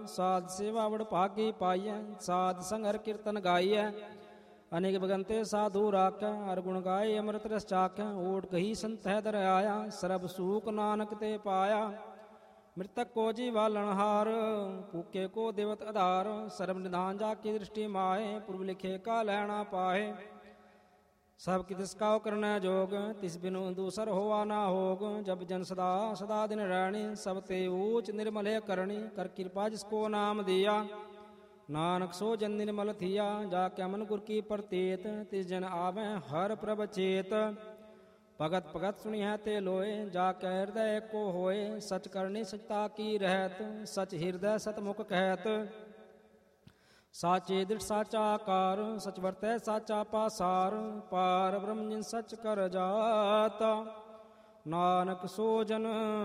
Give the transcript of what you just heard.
ਸਾਧ ਸੇਵਾ ਵਡ ਭਾਗੀ ਪਾਈਐ। ਸਾਧ ਸੰਗ ਹਰਿ ਕੀਰਤਨ ਗਾਈਐ। ਅਨੇਕ ਬਗੰਤੇ ਸਾਧੂ ਰਾਖੈ। ਹਰਿ ਗੁਣ ਗਾਏ ਅੰਮ੍ਰਿਤ ਰਸ ਚਾਖੈ। ਓਟ ਕਹੀ ਸੰਤ ਹੈ ਦਰ ਆਇਆ। ਸਰਬ ਸੂਖ ਨਾਨਕ ਤੇ ਪਾਇਆ। ਮ੍ਰਿਤਕ ਕੋ ਜੀਵਾਲਣ ਹਾਰ। ਭੂਕੇ ਕੋ ਦੇਵਤ ਆਧਾਰ। ਸਰਬ ਨਿਧਾਨ ਜਾ ਕੀ ਦ੍ਰਿਸ਼ਟੀ ਮਾਏ। ਪੁਰਬ ਲਿਖੇ ਕਾ ਲੈਣਾ ਪਾਏ। ਸਭ ਕਿ ਤਿਸ ਕਾ ਕਰਨਾ ਜੋਗ। ਤਿਸ ਬਿਨੁ ਦੂਸਰ ਹੋਆ ਨਾ ਹੋਗ। ਜਬ ਜਨ ਸਦਾ ਸਦਾ ਦਿਨ ਰਹਿਣੀ। ਸਭ ਤੇ ਊਚ ਨਿਰਮਲ ਹੈ ਕਰਣੀ। ਕਰ ਕਿਰਪਾ ਜਿਸ ਕੋ ਨਾਮ ਦਿਆ। ਨਾਨਕ ਸੋ ਜਨ ਨਿਰਮਲ ਥੀਆ। ਜਾ ਕੇ ਮਨ ਗੁਰ ਕੀ ਪ੍ਰਤੀਤ। ਤਿਸ ਜਨ ਆਵੈ ਹਰ ਪ੍ਰਭ ਚੇਤ। ਭਗਤ ਭਗਤ ਸੁਣਿਐ ਤੇ ਲੋਏ। ਜਾ ਕੇ ਹਿਰਦੈ ਕੋ ਹੋਏ। ਸਚ ਕਰਨੀ ਸਚਤਾ ਕੀ ਰਹਿਤ। ਸਚ ਹਿਰਦੈ ਸਤਮੁਖ ਕਹਿਤ। ਸਾਚੇ ਦ੍ਰਿੜ ਸਾਚਾ ਆਕਾਰ। ਸਚ ਵਰਤੈ ਸਾਚਾ ਪਾਸਾਰ। ਪਾਰ ਬ੍ਰਹਮ ਜਿਨ ਸਚ ਕਰ ਜਾਤਾ। ਨਾਨਕ ਸੋ ਜਨ